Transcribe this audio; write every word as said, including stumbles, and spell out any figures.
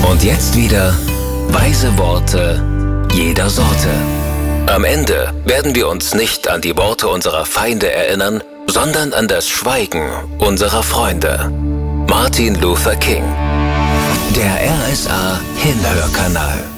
Und jetzt wieder weise Worte jeder Sorte. Am Ende werden wir uns nicht an die Worte unserer Feinde erinnern, sondern an das Schweigen unserer Freunde. Martin Luther King. Der R S A Hinhörkanal.